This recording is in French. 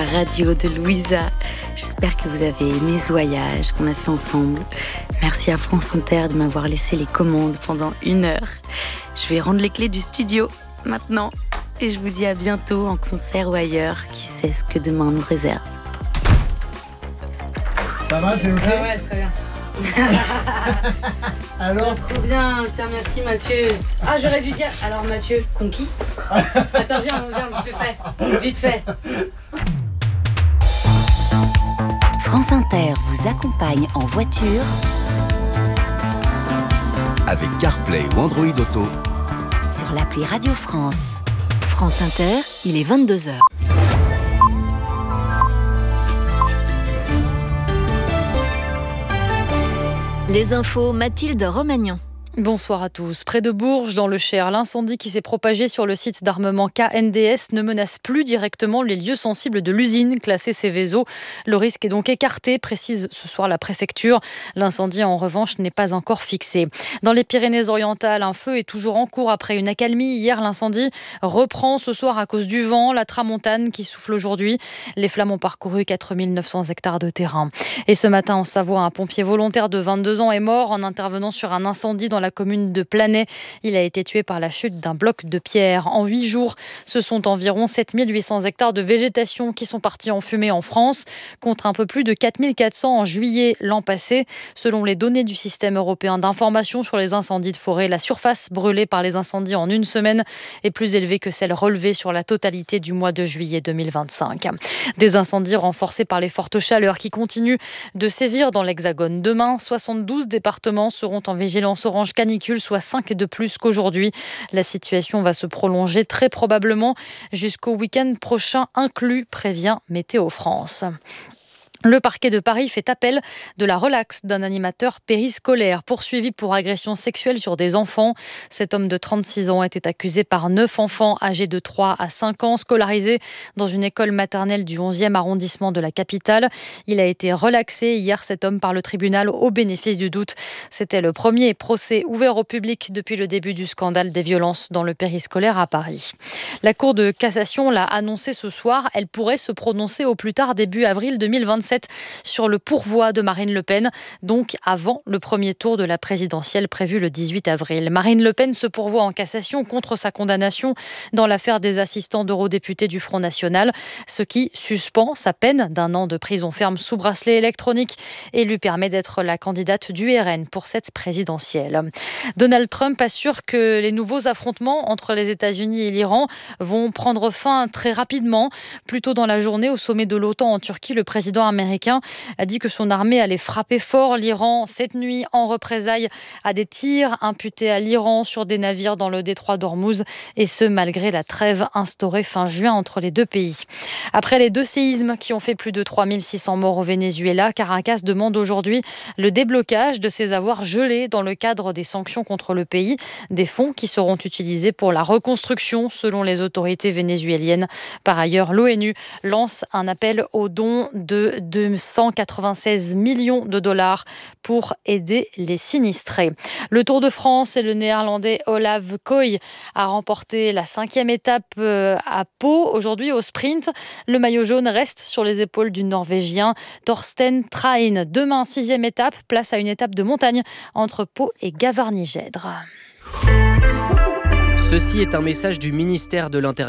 radio de Louisa. J'espère que vous avez aimé ce voyage qu'on a fait ensemble. Merci à France Inter de m'avoir laissé les commandes pendant 1 heure. Je vais rendre les clés du studio maintenant. Et je vous dis à bientôt en concert ou ailleurs. Qui sait ce que demain nous réserve. Ça va, c'est ok? Ouais, très bien. Alors? Trop bien, putain, merci Mathieu. Ah, j'aurais dû dire, alors Mathieu, conquis. Attends, viens, vite fait. France Inter vous accompagne en voiture avec CarPlay ou Android Auto sur l'appli Radio France. France Inter, il est 22h. Les infos, Mathilde Romagnan. Bonsoir à tous. Près de Bourges, dans le Cher, l'incendie qui s'est propagé sur le site d'armement KNDS ne menace plus directement les lieux sensibles de l'usine classée Céveso. Le risque est donc écarté, précise ce soir la préfecture. L'incendie, en revanche, n'est pas encore fixé. Dans les Pyrénées-Orientales, un feu est toujours en cours après une accalmie. Hier, l'incendie reprend ce soir à cause du vent, la tramontane qui souffle aujourd'hui. Les flammes ont parcouru 4900 hectares de terrain. Et ce matin, en Savoie, un pompier volontaire de 22 ans est mort en intervenant sur un incendie dans la commune de Planay. Il a été tué par la chute d'un bloc de pierre. En 8 jours, ce sont environ 7800 hectares de végétation qui sont partis en fumée en France, contre un peu plus de 4400 en juillet l'an passé. Selon les données du système européen d'information sur les incendies de forêt, la surface brûlée par les incendies en 1 semaine est plus élevée que celle relevée sur la totalité du mois de juillet 2025. Des incendies renforcés par les fortes chaleurs qui continuent de sévir dans l'Hexagone. Demain, 72 départements seront en vigilance orange canicule, soit 5 de plus qu'aujourd'hui. La situation va se prolonger très probablement jusqu'au week-end prochain inclus, prévient Météo France. Le parquet de Paris fait appel de la relaxe d'un animateur périscolaire poursuivi pour agression sexuelle sur des enfants. Cet homme de 36 ans était accusé par 9 enfants âgés de 3 à 5 ans scolarisés dans une école maternelle du 11e arrondissement de la capitale. Il a été relaxé hier, cet homme, par le tribunal au bénéfice du doute. C'était le premier procès ouvert au public depuis le début du scandale des violences dans le périscolaire à Paris. La Cour de cassation l'a annoncé ce soir. Elle pourrait se prononcer au plus tard début avril 2027 sur le pourvoi de Marine Le Pen, donc avant le premier tour de la présidentielle prévu le 18 avril. Marine Le Pen se pourvoit en cassation contre sa condamnation dans l'affaire des assistants d'eurodéputés du Front National, ce qui suspend sa peine d'1 an de prison ferme sous bracelet électronique et lui permet d'être la candidate du RN pour cette présidentielle. Donald Trump assure que les nouveaux affrontements entre les États-Unis et l'Iran vont prendre fin très rapidement. Plus tôt dans la journée, au sommet de l'OTAN en Turquie, le président américain a dit que son armée allait frapper fort l'Iran cette nuit en représailles à des tirs imputés à l'Iran sur des navires dans le détroit d'Ormuz, et ce malgré la trêve instaurée fin juin entre les deux pays. Après les 2 séismes qui ont fait plus de 3600 morts au Venezuela, Caracas demande aujourd'hui le déblocage de ses avoirs gelés dans le cadre des sanctions contre le pays, des fonds qui seront utilisés pour la reconstruction selon les autorités vénézuéliennes. Par ailleurs, l'ONU lance un appel aux dons de 296 millions de dollars pour aider les sinistrés. Le Tour de France et le néerlandais Olav Koy a remporté la 5e étape à Pau aujourd'hui au sprint. Le maillot jaune reste sur les épaules du Norvégien Thorsten Train. Demain, 6e étape, place à une étape de montagne entre Pau et Gavarnie-Gèdre. Ceci est un message du ministère de l'Intérieur.